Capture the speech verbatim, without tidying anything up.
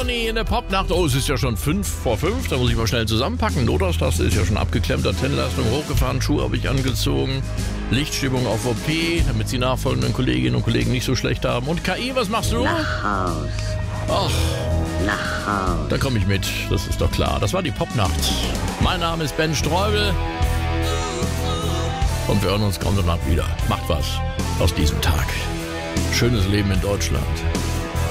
Journey in der Popnacht. Oh, es ist ja schon fünf vor fünf. Da muss ich mal schnell zusammenpacken. Notaustaste ist ja schon abgeklemmt. Antennenleistung hochgefahren. Schuhe habe ich angezogen. Lichtstimmung auf O P, damit die nachfolgenden Kolleginnen und Kollegen nicht so schlecht haben. Und K I, was machst du? Nach Haus. Ach, Nach Haus. da komme ich mit. Das ist doch klar. Das war die Popnacht. Mein Name ist Ben Streubel. Und wir hören uns kommende Nacht wieder. Macht was aus diesem Tag. Schönes Leben in Deutschland.